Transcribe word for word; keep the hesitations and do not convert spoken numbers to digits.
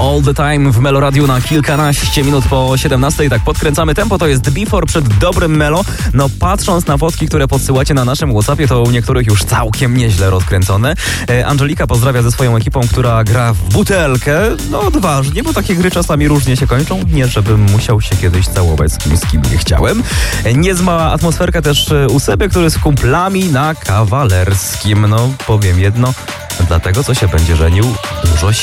All the Time w Melo Radio na kilkanaście minut po siedemnastej. Tak podkręcamy tempo, to jest Before przed dobrym Melo. No patrząc na fotki, które podsyłacie na naszym WhatsAppie, to u niektórych już całkiem nieźle rozkręcone. E, Angelika pozdrawia ze swoją ekipą, która gra w butelkę. No odważnie, bo takie gry czasami różnie się kończą. Nie, żebym musiał się kiedyś całować z kimś, z kim nie chciałem. E, niezmała atmosferka też u Seby, który z kumplami na kawalerskim. No powiem jedno, dlatego co się będzie żenił, dużo